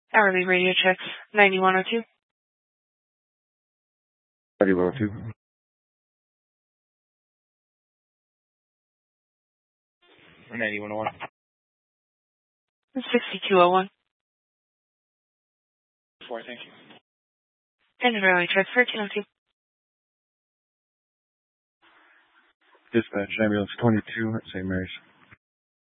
Hourly radio checks, 9102. 9102. 9101. 6201. 4, thank you. And early transfer, 202. Dispatch, ambulance 22 at St. Mary's.